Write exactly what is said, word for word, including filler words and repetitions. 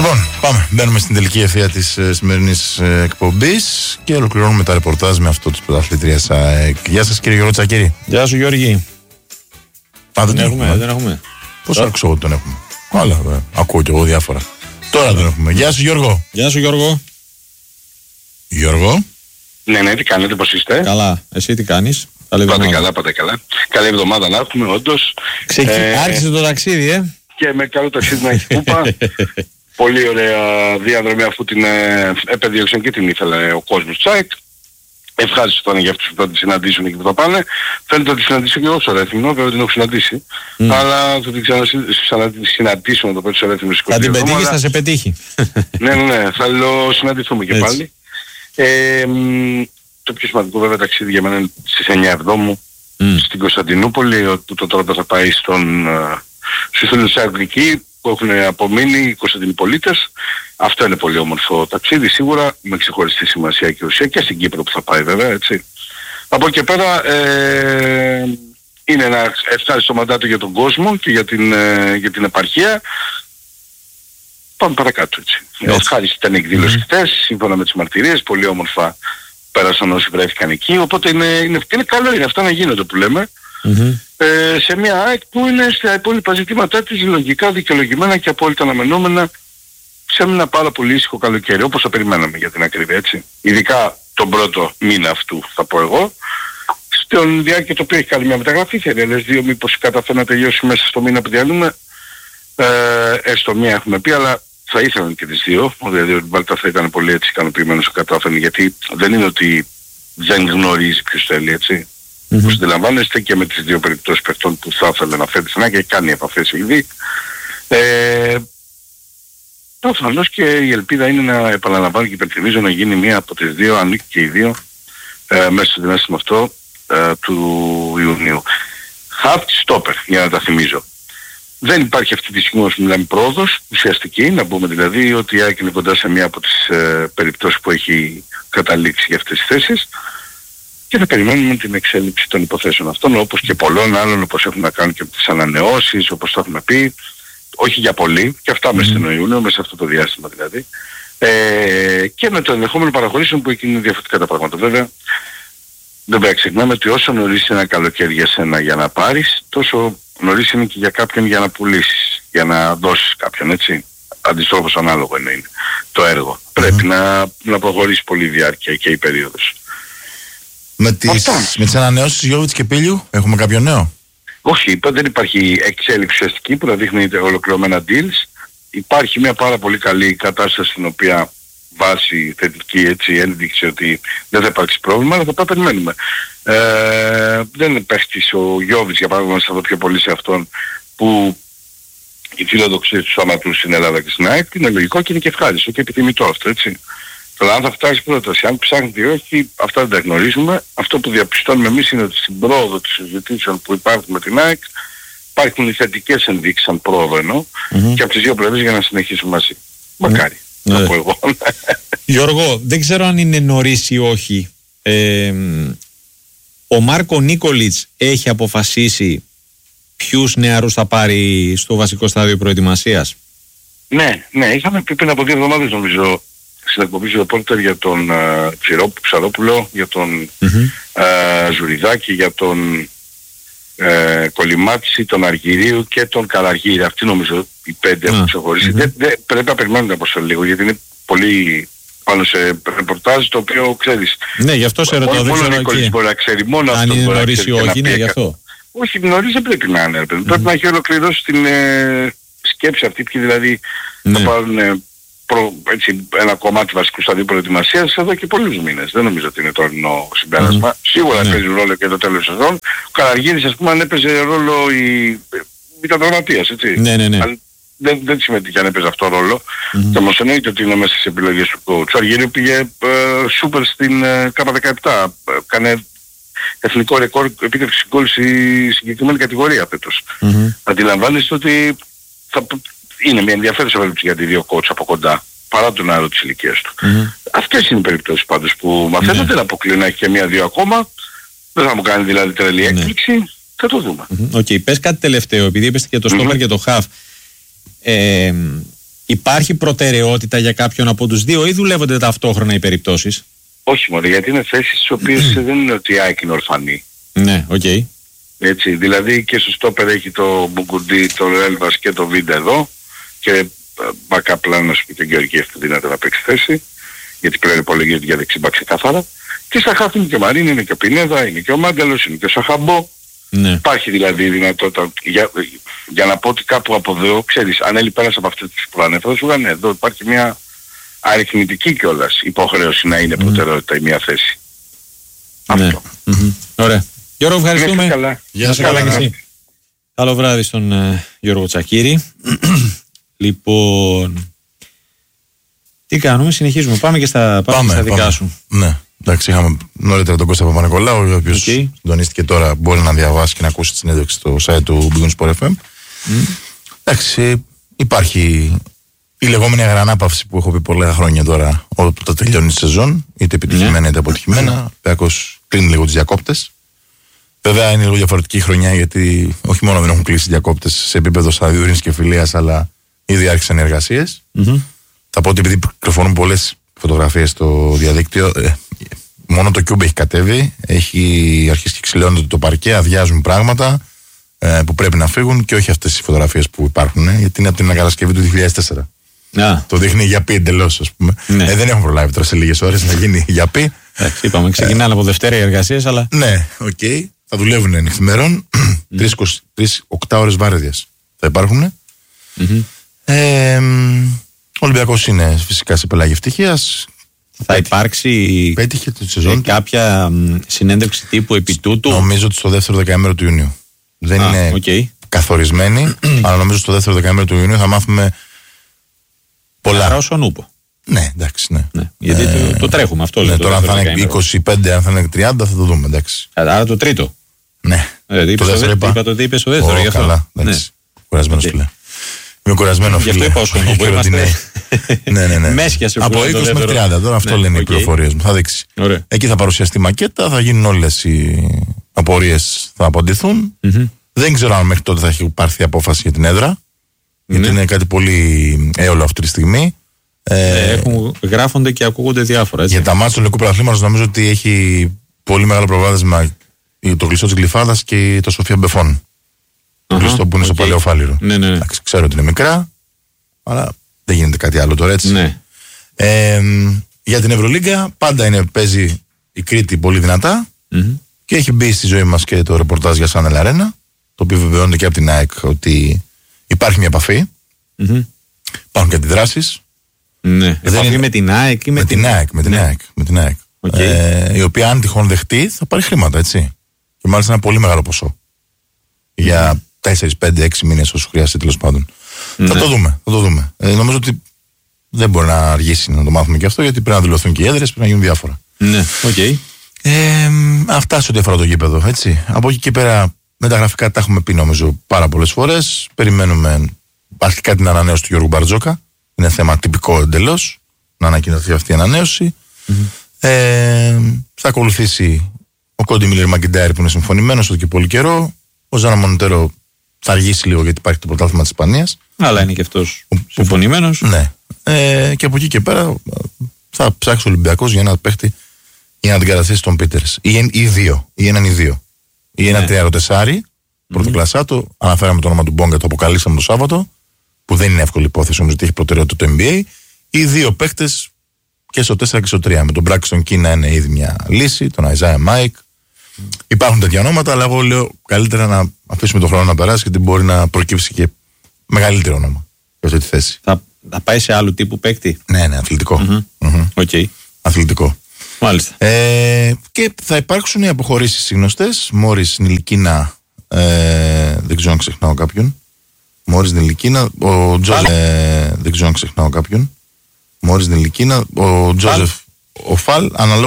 Λοιπόν, πάμε. Μπαίνουμε στην τελική ευθεία της ε, σημερινής ε, εκπομπής και ολοκληρώνουμε τα ρεπορτάζ με αυτό της πρωταθλήτριας ΑΕΚ. Γεια σας κύριε Γιώργο Τσακίρη. Γεια σου Γιώργη. Α, δεν, δεν έχουμε, έχουμε. δεν έχουμε. Πώς άκουσα εγώ ότι τον έχουμε. Αλλά ε, ακούω κι εγώ διάφορα. Τώρα τον έχουμε. Γεια σου Γιώργο. Γεια σου Γιώργο. Γιώργο. Ναι, ναι, τι κάνετε, πώς είστε? Καλά. Εσύ τι κάνεις? Καλή Πάτε εβδομάδα. καλά, πάτε καλά. Καλή εβδομάδα να έχουμε, όντως. Ξεκι... Ε, Άρχισε το ταξίδι, ε. Και με καλό ταξίδι να έχει κούπα. Πολύ ωραία διαδρομή, αφού την ε, επεδίωξαν και την ήθελε ο κόσμος της ΑΕΚ. Ευχάριστο ήταν για αυτούς που θα τη συναντήσουν εκεί που θα πάνε. Φαίνεται ότι τη συναντήσω και εγώ στο Ρέθυμνο, βέβαια την έχω συναντήσει. Mm. Αλλά θα την ξανασυναντήσω να το πω στο Ρέθυμνο στις Θα την είκοσι δύο, πετύχεις, αλλά... θα σε πετύχει. ναι, ναι, ναι, θα συναντηθούμε και Έτσι. πάλι. Ε, μ, το πιο σημαντικό βέβαια ταξίδι για μένα είναι στις εννιά Εβδόμου mm. στην Κωνσταντινούπολη, όπου το τώρα θα πάει στον, στους φίλους της Αγγλική που έχουν απομείνει οι Κωνσταντινοπολίτες. Αυτό είναι πολύ όμορφο ταξίδι, σίγουρα με ξεχωριστή σημασία και ουσία, και στην Κύπρο που θα πάει βέβαια, έτσι. Από εκεί και πέρα ε, είναι ένα ευχάριστο μαντάτο για τον κόσμο και για την, ε, για την επαρχία. Πάμε παρακάτω, έτσι. Ευχάριστη ήταν η εκδήλωση mm-hmm. χτες, σύμφωνα με τις μαρτυρίες, πολύ όμορφα πέρασαν όσοι βρέθηκαν εκεί, οπότε είναι, είναι, είναι καλό είναι αυτά να γίνονται που λέμε. Mm-hmm. Ε, σε μια ΑΕΚ που είναι στα υπόλοιπα ζητήματά της λογικά δικαιολογημένα και απόλυτα αναμενόμενα σε ένα πάρα πολύ ήσυχο καλοκαίρι, όπως το περιμέναμε για την ακρίβεια, έτσι. Ειδικά τον πρώτο μήνα αυτού, θα πω εγώ. Στον διάρκεια το οποίο έχει κάνει μια μεταγραφή, θέλει άλλες δύο, μήπως καταφέρει να τελειώσει μέσα στο μήνα που διαλύουμε. Ε, έστω μία έχουμε πει, αλλά θα ήθελαν και τις δύο. Δηλαδή ο Μπάλτα θα ήταν πολύ έτσι ικανοποιημένος ο κατάφερε, γιατί δεν είναι ότι δεν γνωρίζει ποιος θέλει, έτσι. Mm-hmm. Όπως αντιλαμβάνεστε και με τις δύο περιπτώσεις παιχτών που θα ήθελε να φέρει στην ΑΕΚ και κάνει επαφές ήδη. Ε, προφανώς και η ελπίδα είναι να επαναλαμβάνω και υπενθυμίζω να γίνει μία από τις δύο, αν και οι δύο, ε, μέσα στο διάστημα αυτό ε, του Ιουνίου. Half stopper, για να τα θυμίζω. Δεν υπάρχει αυτή τη στιγμή όσο μιλάμε πρόοδος ουσιαστική, να πούμε δηλαδή ότι η ΑΕΚ είναι κοντά σε μία από τις ε, περιπτώσεις που έχει καταλήξει για αυτές τις θέσεις και θα περιμένουμε την εξέλιξη των υποθέσεων αυτών, όπως και πολλών άλλων, όπως έχουν να κάνουν και τις ανανεώσεις, όπως το έχουμε πει, όχι για πολύ, και αυτά mm. μέσα στον Ιούνιο, μέσα σε αυτό το διάστημα δηλαδή, ε, και με το ενδεχόμενο παραχωρήσεων που εκεί είναι διαφορετικά τα πράγματα. Βέβαια, δεν πρέπει να ξεχνάμε ότι όσο νωρίς είναι ένα καλοκαίρι για σένα για να πάρεις, τόσο νωρίς είναι και για κάποιον για να πουλήσεις, για να δώσεις κάποιον, έτσι. Αντιστρόφως ανάλογο είναι, είναι το έργο. Mm. Πρέπει να, να προχωρήσει πολύ η διάρκεια και η περίοδος. Με τις, με τις ανανεώσεις Γιώβιτς και Πίλιου έχουμε κάποιο νέο? Όχι, δεν υπάρχει εξέλιξη ουσιαστική που να δείχνει ολοκληρωμένα deals. Υπάρχει μια πάρα πολύ καλή κατάσταση στην οποία βάσει θετική έτσι ένδειξη ότι δεν θα υπάρξει πρόβλημα, αλλά θα πάμε περιμένουμε. Ε, δεν παίχτης ο Γιώβιτς για παράδειγμα, να σταθώ πιο πολύ σε αυτόν που οι φιλοδοξίες του σώματου στην Ελλάδα και στην ΑΕΚ είναι λογικό και είναι και ευχάριστο και επιθυμητό αυτό, έτσι. Αλλά αν θα φτάσει πρόταση, αν ψάχνετε ή όχι, αυτά δεν τα γνωρίζουμε. Αυτό που διαπιστώνουμε εμείς είναι ότι στην πρόοδο των συζητήσεων που υπάρχουν με την ΑΕΚ υπάρχουν οι θετικές ενδείξεις, αν πρόοδο εννοώ, mm-hmm. και από τις δύο πλευρές για να συνεχίσουμε μαζί. Mm-hmm. Μακάρι, θα yeah. πω εγώ. Γιώργο, δεν ξέρω αν είναι νωρίς ή όχι. Ε, ο Μάρκο Νίκολιτς έχει αποφασίσει ποιους νεαρούς θα πάρει στο βασικό στάδιο προετοιμασίας? Ναι, ναι, είχαμε πει πριν από δύο εβδομάδες νομίζω στην εκπομπή του ρεπόρτερ για τον uh, Ψαρόπουλο, για τον mm-hmm. uh, Ζουριδάκη, για τον uh, Κολυμάτση, τον Αργυρίου και τον Καραργύρη. Αυτοί νομίζω οι πέντε έχουν mm-hmm. ξεχωρίσει. Mm-hmm. Δεν, δεν, πρέπει να περιμένουμε από αυτό λίγο, γιατί είναι πολύ πάνω σε ρεπορτάζ το οποίο ξέρεις. Ναι, γι' αυτό σε ρωτώ, δεν ξέρω εκεί. Μπορεί να ξέρει μόνο αν αυτό. Αν είναι νωρίς ή όχι, ναι, γι' αυτό. Όχι, νωρίς δεν πρέπει να είναι. Mm-hmm. Πρέπει να έχει ολοκληρώσει την ε, σκέψη αυτή, ποιοι δηλαδή ναι. θα πάρουν ε, προ, έτσι, ένα κομμάτι βασικού σταδίου προετοιμασίας εδώ και πολλούς μήνες. Δεν νομίζω ότι είναι το ορεινό συμπέρασμα. Mm-hmm. Σίγουρα mm-hmm. παίζει ρόλο και το τέλος της σεζόν. Ο Καραργύρης, ας πούμε, αν έπαιζε ρόλο η, η τραυματίας, έτσι. Ναι, ναι, ναι. Αν, δεν, δεν συμμετείχε αν έπαιζε αυτό ρόλο. Mm-hmm. Και όμως εννοείται ότι είναι μέσα στις επιλογές του coach. Ο Αργυρίου πήγε ε, σούπερ στην ε, Κάπα δεκαεπτά. Ε, κάνε εθνικό ρεκόρ επίτευξη γκολ στη συγκεκριμένη κατηγορία φέτος. Mm-hmm. Αντιλαμβάνεστε ότι θα, είναι μια ενδιαφέρουσα περίπτωση για τη δύο coach από κοντά, παρά τον άλλο της ηλικίας του. Mm-hmm. Αυτές είναι οι περιπτώσεις πάντως που μαθαίνω, mm-hmm. δεν αποκλείω να έχει και μία-δύο ακόμα. Δεν θα μου κάνει δηλαδή τρελή έκπληξη. Mm-hmm. Θα το δούμε. Οκ, mm-hmm. okay, πες κάτι τελευταίο, επειδή είπες και το στόπερ mm-hmm. και το χαφ. Ε, Υπάρχει προτεραιότητα για κάποιον από τους δύο ή δουλεύονται ταυτόχρονα οι περιπτώσεις? Όχι μόνο, γιατί είναι θέσεις στις οποίες δεν είναι ότι η ΑΕΚ είναι ορφανή. Ναι, οκ. Okay. Έτσι, δηλαδή και στο στόπερ έχει το Μπουκουντή, το Έλβας και το Βίντα εδώ και Μπακαπλάνος και τον Γεωργιέφ που δίνεται να παίξει θέση, γιατί πλέον υπολογίζεται για δεξιμπά ξεκάθαρα. Και στα χάφη είναι και ο Μαρίν, είναι και ο Πινέδα, είναι και ο Μάνταλος, είναι και ο Σαχαμπό. Ναι. Υπάρχει δηλαδή δυνατότητα για, για να πω ότι κάπου από εδώ, ξέρεις, αν έλει πέρασε από αυτές τις που ανέφερα, σου λένε εδώ υπάρχει μια αριθμητική κιόλας υποχρέωση να είναι προτεραιότητα mm. η μια θέση. Ναι. Αυτό. Mm-hmm. Ωραία. Γιώργο, ευχαριστούμε. Καλά. Γεια σας. Καλά και εσύ. Καλό βράδυ στον uh, Γιώργο Τσακίρη. Λοιπόν, τι κάνουμε, συνεχίζουμε. Πάμε και στα, πάμε, πάμε στα δικά πάμε. σου. Ναι. Εντάξει, είχαμε νωρίτερα τον Κώστα Παπα-Νικολάου, ο οποίος okay. συντονίστηκε τώρα, μπορεί να διαβάσει και να ακούσει τη συνέντευξη στο site του Big Sport εφ εμ. Mm. Εντάξει, υπάρχει η λεγόμενη αγρανάπαυση που έχω πει πολλά χρόνια τώρα, όταν τελειώνει η σεζόν, είτε επιτυχημένα είτε αποτυχημένα. Πέακος κλείνει λίγο τους διακόπτες. Βέβαια είναι λίγο διαφορετική χρονιά, γιατί όχι μόνο δεν έχουν κλείσει διακόπτες σε επίπεδο σταδίου ειρήνης και φιλίας, αλλά ήδη άρχισαν οι εργασίες. Mm-hmm. Θα πω ότι επειδή κυκλοφορούν πολλές φωτογραφίες στο διαδίκτυο, ε, μόνο το Cube έχει κατέβει, έχει αρχίσει και ξυλώνεται το παρκέ, αδειάζουν πράγματα ε, που πρέπει να φύγουν και όχι αυτές οι φωτογραφίες που υπάρχουν, ε, γιατί είναι από την ανακατασκευή του δύο χιλιάδες τέσσερα. Ah. Το δείχνει για πι εντελώς, ας πούμε. Ναι. Ε, δεν έχουν προλάβει τώρα σε λίγες ώρες να γίνει για πι. Εντάξει, είπαμε, ξεκινάνε ε, από Δευτέρα οι εργασίες, αλλά. Ναι, οκ. Okay. Θα δουλεύουν νυχθημερών, τρεις οκτώ ώρες βάρδιας θα υπάρχουν. Mm-hmm. Ε, ο Ολυμπιακός είναι φυσικά σε πελάγη ευτυχίας. Θα υπάρξει πέτυχε τη σεζόν ε, κάποια μ, συνέντευξη τύπου επί τούτου? Νομίζω ότι στο δεύτερο δεκαήμερο του Ιουνίου. Δεν ah, είναι okay. καθορισμένη, αλλά νομίζω στο δεύτερο δεκαήμερο του Ιουνίου θα μάθουμε πολλά. Άρα όσον ούπο. Ναι, εντάξει, ναι. ναι γιατί ε, το, το τρέχουμε αυτό. Ναι, τώρα αν θα είναι είκοσι πέντε, αν θα είναι τριάντα, θα το δούμε, εντάξει. Άρα το τρίτο. Ναι. Ε, το δεύτερο είπα. Είπα το ότι είπες στο δεύτερο. Oh, καλά, εντάξει. Ναι. Κουρασμένος φίλε. Είμαι κουρασμένο φίλε. Γι' αυτό είπα όσον ούπο. Είμαστε ναι, ναι, ναι. Μέσια σε από είκοσι μέχρι τριάντα, τώρα αυτό λένε οι πληροφορίες μου. Θα δείξει. Εκεί θα παρουσιαστεί μακέτα, θα γίνουν όλες οι απορίες, θα απαντηθούν. Δεν ξέρω αν μέχρι τότε θα έχει πάρθει απόφαση για την έδρα. Γιατί είναι κάτι πολύ έολο αυτή τη στιγμή. Ε, έχουν, γράφονται και ακούγονται διάφορα. Έτσι. Για τα μάτια του ελληνικού πρωταθλήματος νομίζω ότι έχει πολύ μεγάλο προβάδισμα το κλειστό της Γλυφάδας και το Σοφία Μπεφών. Το κλειστό που είναι okay. στο Παλαιό Φάληρο. Ναι, ναι, ναι. Ξέρω ότι είναι μικρά, αλλά δεν γίνεται κάτι άλλο τώρα, έτσι. Ναι. Ε, για την Ευρωλίγκα πάντα είναι, παίζει η Κρήτη πολύ δυνατά mm-hmm. και έχει μπει στη ζωή μας και το ρεπορτάζ για Σαν Ελαρένα, το οποίο βεβαιώνεται και από την ΑΕΚ ότι υπάρχει μια επαφή. Mm-hmm. Υπάρχουν και αντιδράσεις. Ναι. Επαφή είναι... με την ΑΕΚ ή με, με την ΑΕΚ. Με την ναι. ΑΕΚ, με την ΑΕΚ. Okay. Ε, η οποία αν τυχόν δεχτεί θα πάρει χρήματα, έτσι. Και μάλιστα ένα πολύ μεγάλο ποσό. Mm-hmm. Για τέσσερα, πέντε, έξι μήνες όσο χρειάζεται τέλος πάντων. Mm-hmm. Θα το δούμε. Θα το δούμε. Ε, νομίζω ότι δεν μπορεί να αργήσει να το μάθουμε και αυτό, γιατί πρέπει να δηλωθούν και οι έδρες, πρέπει να γίνουν διάφορα. Ναι, οκ. Okay. Ε, αυτά σε ό,τι αφορά το γήπεδο, έτσι. Από εκεί και πέρα, με τα γραφικά τα έχουμε πει νομίζω πάρα πολλές φορές. Περιμένουμε αρχικά την ανανέωση του Γιώργου Μπαρτζόκα. Είναι θέμα τυπικό εντελώς να ανακοινωθεί αυτή η ανανέωση. Mm-hmm. Ε, θα ακολουθήσει ο Κόντι Μίλερ Μαγκιντάρη που είναι συμφωνημένος εδώ και πολύ καιρό. Ο Ζάνα Μονοτέρο θα αργήσει λίγο γιατί υπάρχει το πρωτάθλημα της Ισπανίας. Αλλά είναι και αυτός συμφωνημένος. Ναι. Ε, και από εκεί και πέρα θα ψάξει ο Ολυμπιακός για ένα παίχτη για να την καταστήσει τον Πίτερς. Ή, ή δύο. Ή έναν ή δύο. Ή ένα ναι. τριάρο τεσάρι. Mm-hmm. Πρωτοκλασσάτο. Αναφέραμε το όνομα του Μπόγκα, το αποκαλύψαμε το Σάββατο. Που δεν είναι εύκολη υπόθεση όμως ότι έχει προτεραιότητα το N B A. Ή δύο παίχτες και στο τέσσερα και στο τρία. Με τον Μπράκστον Κι να είναι ήδη μια λύση. Τον Αϊζάια Μάικ. Mm. Υπάρχουν τέτοια ονόματα, αλλά εγώ λέω καλύτερα να αφήσουμε τον χρόνο να περάσει γιατί μπορεί να προκύψει και μεγαλύτερο όνομα για αυτή τη θέση. Θα, θα πάει σε άλλου τύπου παίκτη. Ναι, ναι, αθλητικό. Mm-hmm. Mm-hmm. Okay. Αθλητικό. Μάλιστα. Ε, και θα υπάρξουν οι αποχωρήσεις γνωστές. Μόρις Νιλικίνα, ε, δεν ξέρω αν ξεχνάω κάποιον. Μόρις Νιλικίνα, ο Τζόζεφ. Ε, δεν ξέρω αν ξεχνάω κάποιον. Μόρις Νιλικίνα, ο Τζόζεφ. Ο Φαλ, αναλόγω